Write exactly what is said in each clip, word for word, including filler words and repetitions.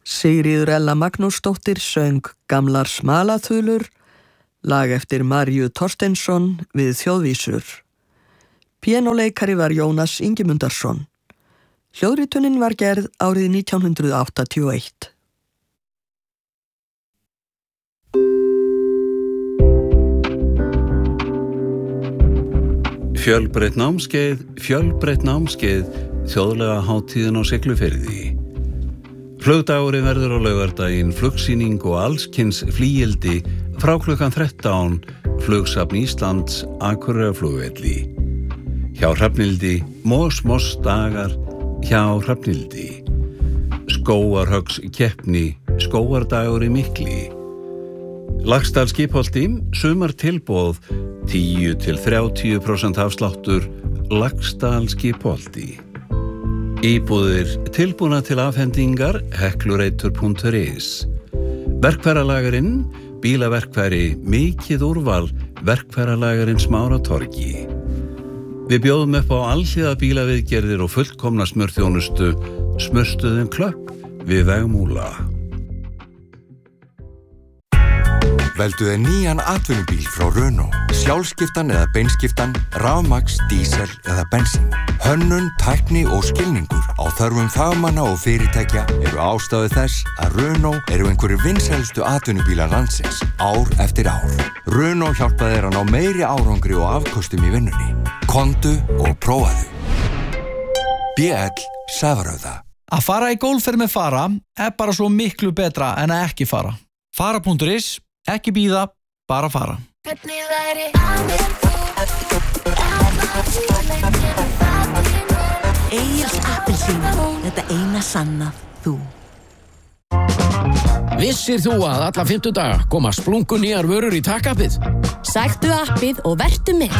Sigríður Ella Magnúsdóttir söng Gamlar smalaþulur, lag eftir Maríu Thorsteinsson við þjóðvísur. Píanóleikari var Jónas Ingimundarson. Hljóðritunin var gerð árið nítján hundrað áttatíu og eitt. Fjölbreytt námskeið, fjölbreytt námskeið, þjóðlega hátíðin á Siglufirði. Flugdagurinn verður á laugardaginn flugsýning og allskyns flygildi frá klukkan þrettán, Flugsafn Íslands, Akureyrarflugvelli. Hjá Hrafnildi, Mós Mós dagar, hjá Hrafnildi. Skógarhöggs keppni, skógardagur í Mikli. Laxdal Skipholti, sumar tilboð, tíu til þrjátíu prósent afsláttur, Laxdal Skipholti. Íbúðir tilbúna til afhendingar, heklureitur punktur is. Verkfæralagarinn, bílaverkfæri, mikið úrval, verkfæralagarinn Smáratorgi. Við bjóðum upp á alhliða bílaviðgerðir og fullkomna smurþjónustu, smurstuðum Klöpp við Vegmúla. Veldu þér nýjan atvinnubíl frá Renault. Sjálfskiptan eða beinskiptan, rafmagns, dísel eða bensín. Hönnun, tækni og skilningur á þörfum fagmanna og fyrirtækja eru ástæðu þess að Renault eru einhverjir vinsælustu atvinnubílar landsins ár eftir ár. Renault hjálpa þér að ná meiri árangri og afkostum í vinnunni. Komdu og prófaðu. B L Sævarauða. Að fara í golfferð með Fara er bara svo miklu betra en að ekki fara. Fara punktur is, ekki bíða, bara fara. Egils appelsín, þetta eina sanna þú. Vissir þú að alla fimmtudaga koma splungu nýjar vörur í takkappið? Sæktu appið og vertu með.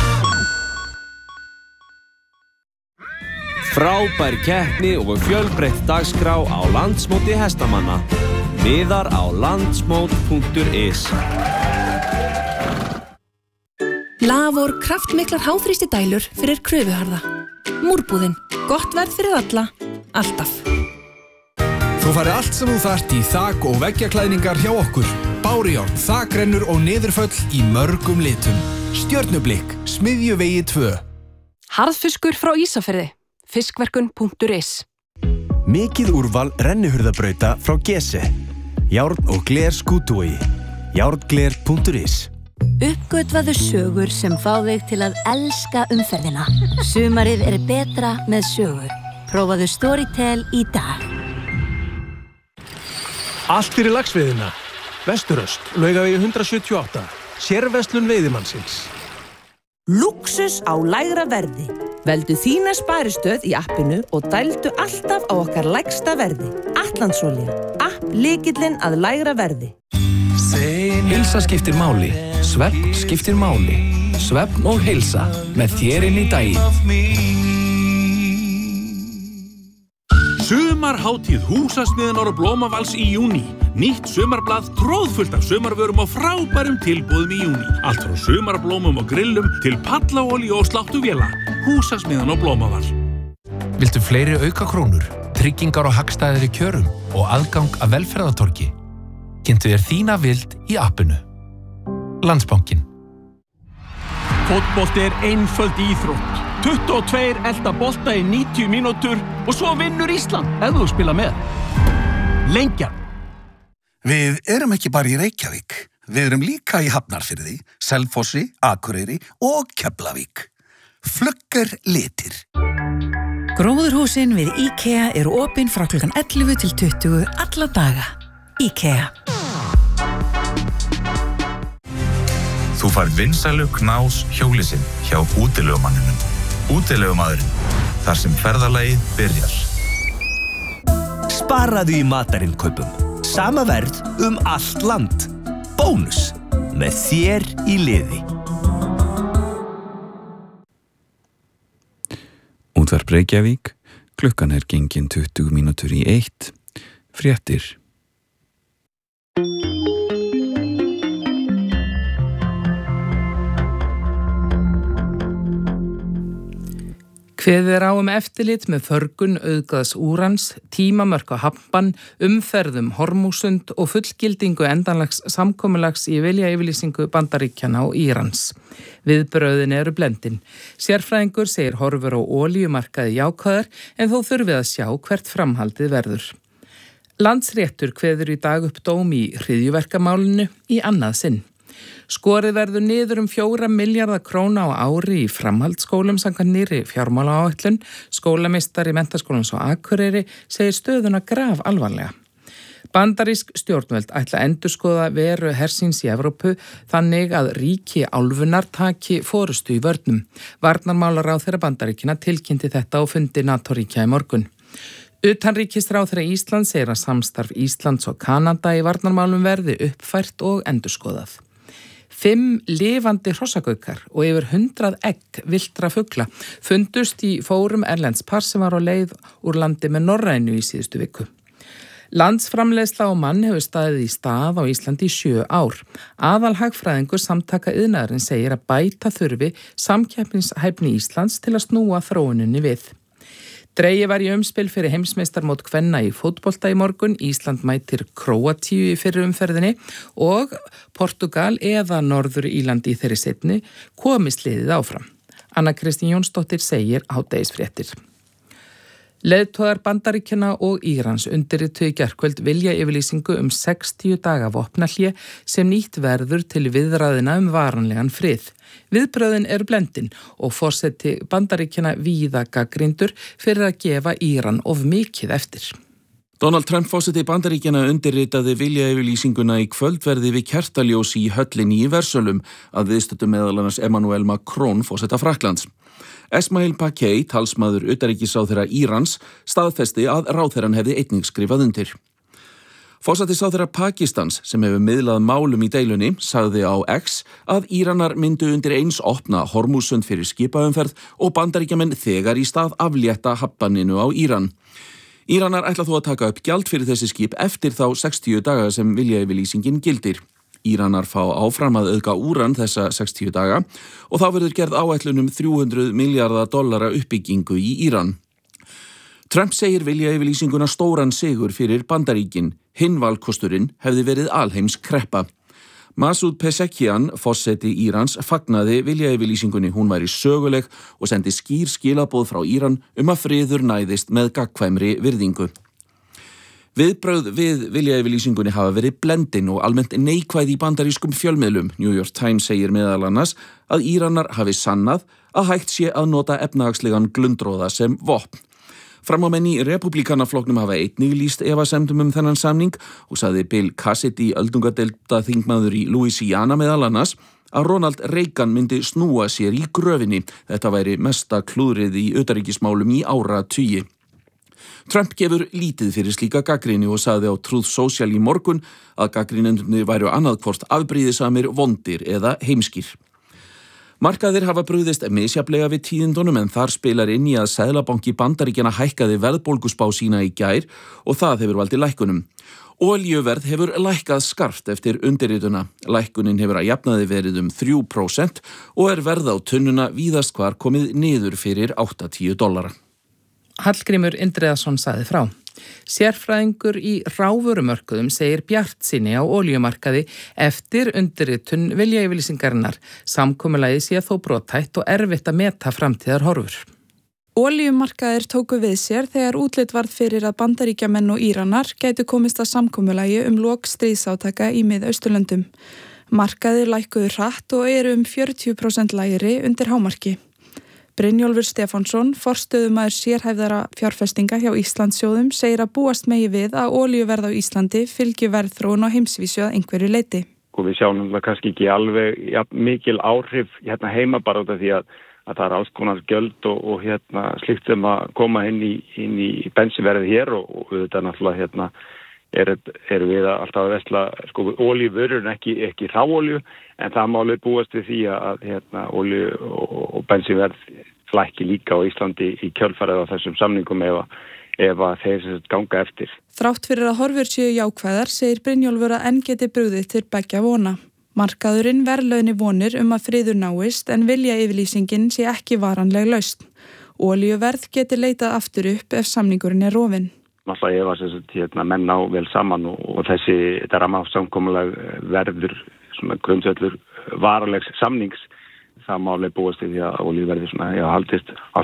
Frábær keppni og fjölbreytt dagskrá á landsmóti hestamanna. Miðar á landsmót punktur is. Lavor kraftmiklar háþrýsti dælur fyrir kröfuharða. Múrbúðin, gott verð fyrir alla, alltaf. Þú færð allt sem þú þarft í þak- og veggjaklæðningar hjá okkur. Bárujárn, þakrennur og niðurföll í mörgum litum. Stjörnublikk, Smiðjuvegi tvö. Harðfiskur frá Ísafirði, fiskverkun punktur is. Mikið úrval rennihurðabrauta frá Gese. Járn og gler Skútuvogi. járngler punktur is. Uppgötvaðu sögur sem fá þig til að elska umferðina. Sumarið er betra með sögu. Prófaðu Storytel í dag. Allt fyrir laxveiðina. Vesturöst, Laugavegi hundrað sjötíu og átta. Sérverslun veiðimannsins. Lúxus á lægra verði. Veldu þína sparistöð í appinu og dældu alltaf á okkar lægsta verði. Atlandsolía. App lykillinn að lægra verði. Heilsa skiptir máli. Svefn skiptir máli. Svefn og heilsa með þér inn í daginn. Sumarhátíð Húsasmiðjunar og Blómavals í júní. Nýtt sumarblað tróðfullt af sumarvörum og frábærum tilboðum í júní. Allt frá sumarblómum og grillum til pallaolíu og sláttuvéla. Húsasmiðjan og Blómaval. Viltu fleiri aukakrónur, tryggingar og hagstæðari kjörum og aðgang að velferðartorgi? Kynntu þér þína vild í appinu. Landsbankinn. Fótbolti er einföld íþrótt. tuttugu og tvö elta bolta í níutíu mínútur og svo vinnur Ísland ef þú spila með. Lengjan. Við erum ekki bara í Reykjavík. Við erum líka í Hafnarfirði, Selfossi, Akureyri og Keflavík. Flugger litir. Gróðurhúsin við IKEA eru opin frá klukkan ellefu til tuttugu alla daga. IKEA. Þú færð vinsælu knás hjólisinn hjá útilegumanninum. Útilegumaðurinn, þar sem ferðalagið byrjar. Sparaðu í matarinkaupum. Sama verð um allt land. Bónus. Með þér í liði. Útvarp Reykjavík. Klukkan er gengin tuttugu mínútur í eitt. Fréttir. Kveðið er á um eftirlit með förgun auðgaðs úrans, tímamörk á Hafnbann, umferðum Hormúsund og fullgildingu endanlegs samkomulags í viljayfirlýsingu Bandaríkjanna og Írans. Viðbrögðin eru blendin. Sérfræðingur segir horfur á olíumarkaði jákvæðar en þó þurfið að sjá hvert framhaldið verður. Landsréttur kveður í dag upp dóm í hryðjuverkamálinu í annað sinn. Skorið verður niður um fjóra milljarða króna á ári í framhaldsskólum samkvæmt nýrri fjármálaáætlun. Skólameistari Menntaskólans á Akureyri segir stöðuna graf alvarlega. Bandarísk stjórnvöld ætla að endurskoða veru hersins í Evrópu þannig að ríki álfunnar taki forystu í vörnum. Varnarmálaráðherra Bandaríkjanna tilkynnti þetta á fundi NATO-ríkja í morgun. Utanríkisráðherra Íslands segir að samstarf Íslands og Kanada í varnarmálum verði uppfært og endurskoðað. Fimm lifandi hrossagaukar og yfir hundrað egg villtra fugla fundust í fórum erlends par sem var á leið úr landi með Norrænu í síðustu viku. Landsframleiðsla á mann hefur staðið í stað á Íslandi í sjö ár. Aðalhagfræðingur Samtaka iðnaðarins segir að bæta þurfi samkeppnishæfni Íslands til að snúa þróuninni við. Dregið var í umspil fyrir heimsmeistarmót kvenna í fótbolta í morgun. Ísland mætir Króatíu í fyrri umferðinni og Portugal eða Norður-Írland í þeirri seinni komist liðið áfram. Anna Kristín Jónsdóttir segir hádegisfréttir. Leiðtogar Bandaríkjanna og Írans undirrituðu í gærkvöld viljayfirlýsingu um sextíu daga vopnahlé sem nýtt verður til viðræðina um varanlegan frið. Viðbrögðin eru blendin og forseti Bandaríkjanna víða gagnrýndur fyrir að gefa Íran of mikið eftir. Donald Trump forseti Bandaríkjanna undirritaði viljayfirlýsinguna í kvöldverði við kertaljós í höllinni í Versölum að viðstöddu meðal annars Emmanuel Macron forseta Frakklands. Esmail Pakei, talsmaður utanríkisráðherra Írans, staðfesti að ráðherrann hefði einnig skrifað undir. Forsætisráðherra Pakistans, sem hefur miðlað málum í deilunni, sagði á X að Íranar myndu undir eins opna Hormúsund fyrir skipaumferð og Bandaríkjamenn þegar í stað aflétta hafnbanninu á Íran. Íranar ætla þó að taka upp gjald fyrir þessi skip eftir þá sextíu daga sem viljayfirlýsingin gildir. Íranar fá áfram að auðga úran þessa sextíu daga og þá verður gerð áætlun um þrjú hundruð milljarða dollara uppbyggingu í Íran. Trump segir viljayfirlýsinguna stóran sigur fyrir Bandaríkin. Hinn valkosturinn hefði verið alheims kreppa. Masoud Pezeshkian, forseti Írans, fagnaði viljayfirlýsingunni. Hún væri söguleg og sendi skýr skilaboð frá Íran um að friður næðist með gagnkvæmri virðingu. Viðbrögð við viljayfirlýsingunni hafa verið blendin og almennt neikvæð í bandarískum fjölmiðlum. New York Times segir meðal annars að Íranar hafi sannað að hægt sé að nota efnahagslegan glundroða sem vopn. Framámenn í repúblikanaflokknum hafa einnig lýst efasemdum um þennan samning og sagði Bill Cassidy, öldungadeilda þingmaður í Louisiana meðal annars, að Ronald Reagan myndi snúa sér í gröfinni. Þetta væri mesta klúðrið í utanríkismálum í áratugi. Trump gefur lítið fyrir slíka gagnrýni og sagði á Truth Social í morgun að gagnrýnendurnir væru annaðhvort afbrýðisamir, vondir eða heimskir. Markaðir hafa brugðist misjafnlega við tíðindunum en þar spilar inn í að Seðlabanki Bandaríkjanna hækkaði verðbólguspá sína í gær og það hefur valdið lækkunum. Olíuverð hefur lækkað skarpt eftir undirrituna. Lækkunin hefur að jafnaði verið um þrjú prósent og er verð á tunnuna víðast hvar komið niður fyrir áttatíu dollara. Hallgrímur Indriðason sagði frá. Sérfræðingur í ráðvörumörkuðum segir bjartsýni á olíumarkaði eftir undirritun viljayfirlýsingarinnar. Samkomulagið sé þó brothætt og erfitt að meta framtíðar horfur. Olíumarkaðir tóku við sér þegar útlit varð fyrir að Bandaríkjamenn og Íranar gætu komist að samkomulagi um lok stríðsátaka í Mið-Austurlöndum. Markaðir lækkuðu hratt og eru um fjörutíu prósent lægri undir hámarki. Brynjólfur Stefánsson, forstöðumaður sérhæfðara fjárfestinga hjá Íslandssjóðum, segir að búast megi við að olíuverð á Íslandi fylgi verðþróun á heimsvísu að einhverju leyti. Og við sjáum það kannski ekki alveg ja, mikil áhrif hérna heima bara út af því að, að það er alls konar gjöld og, og hérna slikt sem að koma inn í, inn í bensinverðið hér og, og þetta náttúrulega hérna er, er við alltaf að vesla sko olíuvörur en ekki, ekki ráolíu en það má alveg búast við því að hérna olíu og, og bensinverð flækki líka á Íslandi í kjölfarið á þessum samningum ef að, ef að þeir ganga eftir. Þrátt fyrir að horfur séu jákvæðar segir Brynjólfur að enn geti brugðið til beggja vona. Markaðurinn verðlauni vonir um að friður náist en viljayfirlýsingin sé ekki varanleg lausn. Olíuverð geti leitað aftur upp ef samningurinn er rofinn. Náttúrulega ef að þess að hérna, menn ná vel saman og, og þessi þetta rammasamkomulag verður svona grundvöllur varanlegs samnings, það má alveg búast við því að olíuverði svona, já, haldist á